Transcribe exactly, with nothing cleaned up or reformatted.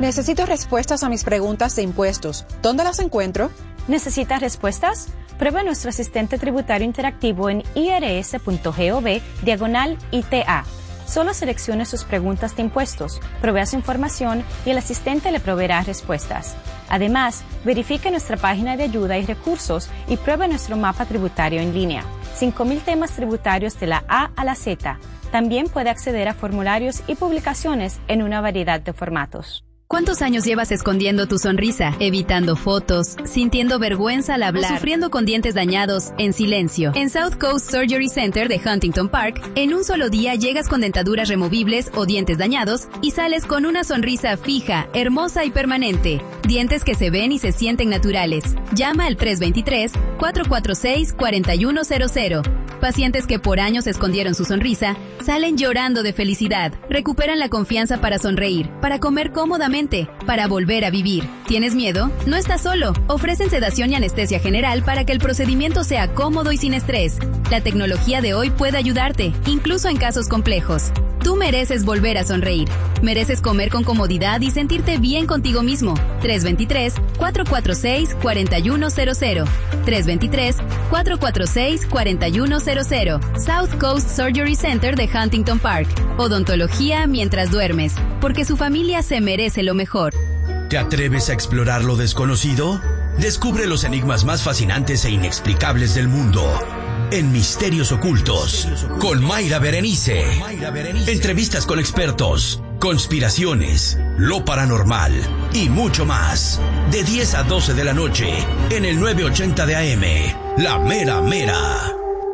Necesito respuestas a mis preguntas de impuestos. ¿Dónde las encuentro? ¿Necesitas respuestas? Prueba nuestro asistente tributario interactivo en irs.gov diagonal ITA. Solo seleccione sus preguntas de impuestos, provea su información y el asistente le proveerá respuestas. Además, verifique nuestra página de ayuda y recursos y pruebe nuestro mapa tributario en línea. cinco mil temas tributarios de la A a la Z. También puede acceder a formularios y publicaciones en una variedad de formatos. ¿Cuántos años llevas escondiendo tu sonrisa, evitando fotos, sintiendo vergüenza al hablar, o sufriendo con dientes dañados en silencio? En South Coast Surgery Center de Huntington Park, en un solo día llegas con dentaduras removibles o dientes dañados y sales con una sonrisa fija, hermosa y permanente. Dientes que se ven y se sienten naturales. Llama al tres dos tres, cuatro cuatro seis, cuatro uno cero cero. Pacientes que por años escondieron su sonrisa, salen llorando de felicidad. Recuperan la confianza para sonreír, para comer cómodamente, para volver a vivir. ¿Tienes miedo? No estás solo. Ofrecen sedación y anestesia general para que el procedimiento sea cómodo y sin estrés. La tecnología de hoy puede ayudarte, incluso en casos complejos. Tú mereces volver a sonreír. Mereces comer con comodidad y sentirte bien contigo mismo. tres dos tres, cuatro cuatro seis, cuatro uno cero cero. tres dos tres, cuatro cuatro seis, cuatro uno cero cero. South Coast Surgery Center de Huntington Park. Odontología mientras duermes, porque su familia se merece lo mejor. ¿Te atreves a explorar lo desconocido? Descubre los enigmas más fascinantes e inexplicables del mundo en Misterios Ocultos con Mayra Berenice. Entrevistas con expertos, conspiraciones, lo paranormal y mucho más. De diez a doce de la noche en el nueve ochenta de A M, La Mera Mera.